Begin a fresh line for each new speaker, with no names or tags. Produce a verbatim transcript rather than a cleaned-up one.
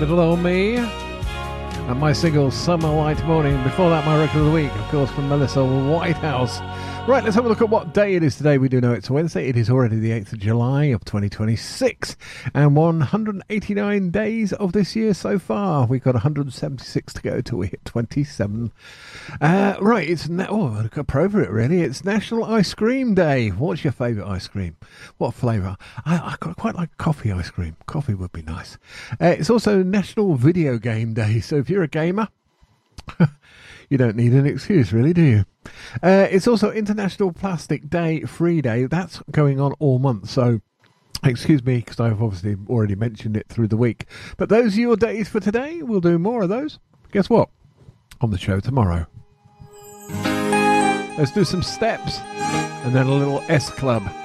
Little Old Me, and my single Summer Light Morning. Before that, my record of the week, of course, from Melissa Whitehouse. Right, let's have a look at what day it is today. We do know it's Wednesday. It is already the eighth of July of twenty twenty-six, and one hundred eighty-nine days of this year so far. We've got one hundred seventy-six to go till we hit twenty-seven. Uh, right, it's na- oh, appropriate, really. It's National Ice Cream Day. What's your favourite ice cream? What flavour? I, I quite like coffee ice cream. Coffee would be nice. Uh, it's also National Video Game Day, so if you're a gamer, you don't need an excuse, really, do you? Uh, it's also International Plastic Day Free Day. That's going on all month, so excuse me, because I've obviously already mentioned it through the week. But those are your days for today. We'll do more of those. Guess what? On the show tomorrow. Let's do some steps and then a little S Club.